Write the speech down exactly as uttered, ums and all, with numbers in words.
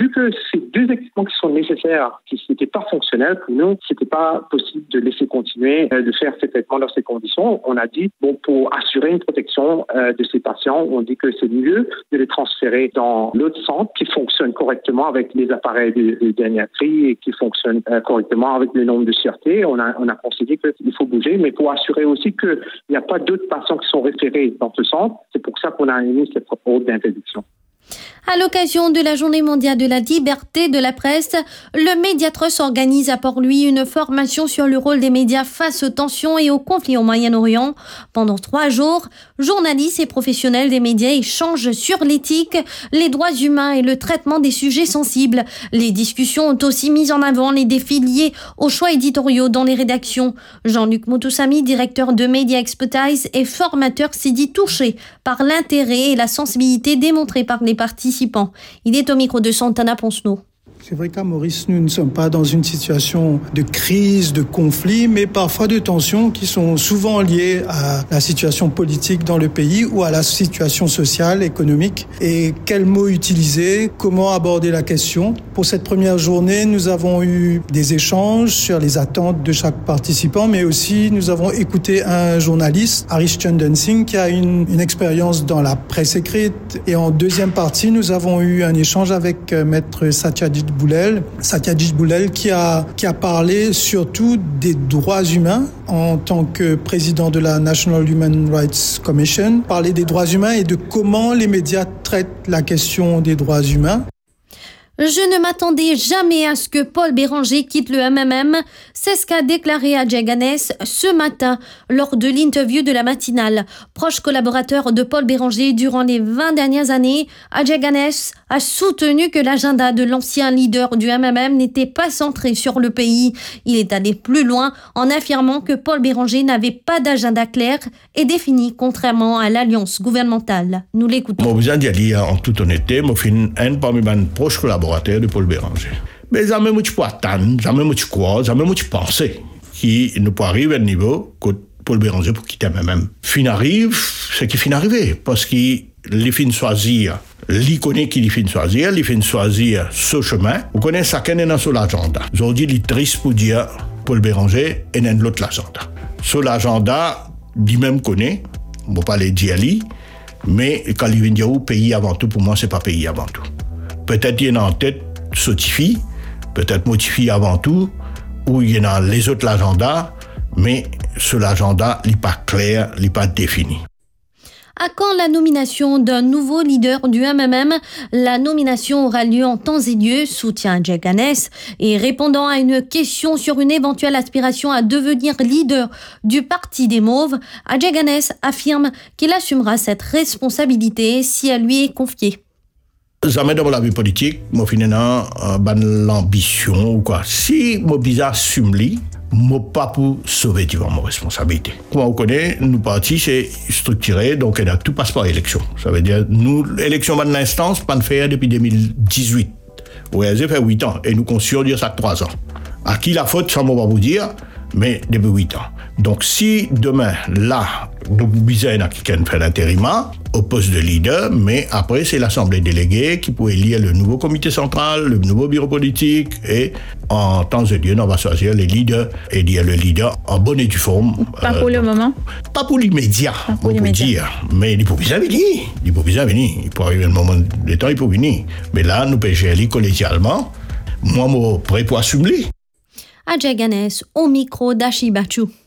vu que ces deux équipements qui sont nécessaires, qui n'étaient pas fonctionnels, pour nous, c'était pas possible de laisser continuer euh, de faire ces traitements dans ces conditions. On a dit, bon, pour assurer une protection euh, de ces patients, on dit que c'est mieux de les transférer dans l'autre centre qui fonctionne correctement avec les appareils de, de dernier cri et qui fonctionne euh, correctement avec le nombre de sûreté. On a, on a considéré qu'il faut bouger, mais pour assurer aussi qu'il n'y a pas d'autres patients qui sont référés dans ce centre, c'est pour ça qu'on a émis cette ordre d'interdiction. À l'occasion de la Journée mondiale de la liberté de la presse, le Mediatrust organise à Port-Louis une formation sur le rôle des médias face aux tensions et aux conflits au Moyen-Orient. Pendant trois jours, journalistes et professionnels des médias échangent sur l'éthique, les droits humains et le traitement des sujets sensibles. Les discussions ont aussi mis en avant les défis liés aux choix éditoriaux dans les rédactions. Jean-Luc Moutoussamy, directeur de Media Expertise et formateur, s'est dit touché par l'intérêt et la sensibilité démontrés par les participants. Il est au micro de Santana Ponceneau. C'est vrai qu'à Maurice, nous ne sommes pas dans une situation de crise, de conflit, mais parfois de tensions qui sont souvent liées à la situation politique dans le pays ou à la situation sociale, économique. Et quels mots utiliser, comment aborder la question. Pour cette première journée, nous avons eu des échanges sur les attentes de chaque participant, mais aussi nous avons écouté un journaliste, Harish Chandan Singh, qui a une, une expérience dans la presse écrite. Et en deuxième partie, nous avons eu un échange avec euh, Maître Satyajit Boulel, Satyajit Boulel qui a, qui a parlé surtout des droits humains en tant que président de la National Human Rights Commission, parler des droits humains et de comment les médias traitent la question des droits humains. Je ne m'attendais jamais à ce que Paul Béranger quitte le M M M. C'est ce qu'a déclaré Ajay Ganes ce matin lors de l'interview de la matinale. Proche collaborateur de Paul Béranger durant les vingt dernières années, Ajay Ganes a soutenu que l'agenda de l'ancien leader du M M M n'était pas centré sur le pays. Il est allé plus loin en affirmant que Paul Béranger n'avait pas d'agenda clair et défini, contrairement à l'alliance gouvernementale. Nous l'écoutons. Moi, vous en dire en toute honnêteté, moi, je suis un parmi mes proches collaborateurs de Paul Béranger. Mais jamais moi tu peux attendre, jamais moi tu crois, jamais moi tu penses qu'il ne peut arriver à un niveau que Paul Béranger pour quitter M M M. Fin arrive, c'est qu'il fin arrivé, parce qu'il fin choisir, il connaît qu'il fin choisir, il fin choisir ce chemin. Vous connaissez chacun est dans son agenda. Aujourd'hui, il est triste pour dire Paul Béranger est dans l'autre agenda. Sur l'agenda, lui-même connaît, on ne peut pas le dire lui, mais quand il vient dire où pays avant tout, pour moi, c'est pas pays avant tout. Peut-être il y en a en tête Sotifi, peut-être Motifi avant tout, ou il y en a les autres l'agenda, mais sur l'agenda, il n'est pas clair, il n'est pas défini. À quand la nomination d'un nouveau leader du M M M? La nomination aura lieu en temps et lieu, soutient Ajay Ganes. Et répondant à une question sur une éventuelle aspiration à devenir leader du Parti des Mauves, Ajay Ganes affirme qu'il assumera cette responsabilité si elle lui est confiée. Jamais dans la vie politique, moi finalement, euh, ben, l'ambition ou quoi. Si moi bizarre assume li, moi pas pour sauver tu vois ma responsabilité. Comme on connaît, nous partis c'est structuré, donc elle a tout passe par élection. Ça veut dire nous l'élection de l'instance pas de faire depuis deux mille dix-huit. Ouais, ça fait huit ans et nous conscients dire ça trois ans. À qui la faute, ça ne va pas vous dire, mais depuis huit ans. Donc si demain là, nous bisons à quelqu'un fait l'intérim au poste de leader, mais après c'est l'Assemblée déléguée qui peut élire le nouveau comité central, le nouveau bureau politique, et en temps et lieu, on va choisir les leaders et dire le leader en bonne et due forme. Pas pour euh, le moment. Pas pour l'immédiat, pas pour on l'immédiat. Peut dire, mais il peut bien venir. Il peut bien venir. Il peut arriver un moment de temps, il peut venir. Mais là, nous pouvons gérer collégialement. Moi, je suis prêt pour assumer. Ajay Ganes au micro d'Ashi Bachou.